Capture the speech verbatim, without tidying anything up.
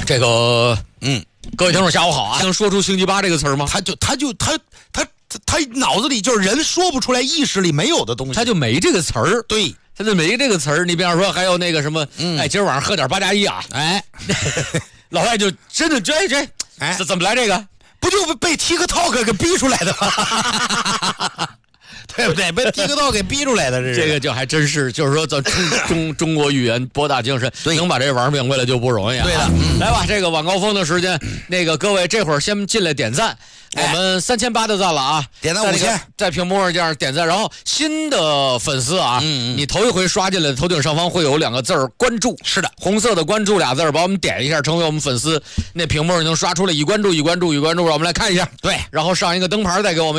这个嗯， 各位听众下午好啊！能说出星期八这个词儿吗？ 他就他就他他他脑子里就是人说不出来，意识里没有的东西， 他就没这个词儿。 对， 他就没这个词儿。你比方说还有那个什么， 嗯、 哎，今儿晚上喝点八加一啊， 哎， 老外就真的这这， 哎， 怎么来这个？ 不就被 TikTok 给逼出来的吗？对不对？被 TikTok 给逼出来的，这这个就还真是，就是说咱中中中国语言博大精深，能把这玩明白了就不容易啊。 对了， 嗯、来吧，这个晚高峰的时间，那个各位这会儿先进来点赞，哎、我们三千八的赞了啊， 点赞五千， 在屏幕上这样点赞，然后新的粉丝啊， 嗯嗯你头一回刷进来，头顶上方会有两个字儿关注， 是的， 红色的关注俩字儿，把我们点一下，成为我们粉丝，那屏幕上能刷出来已关注已关注已关注，让我们来看一下， 对， 然后上一个灯牌再给我们。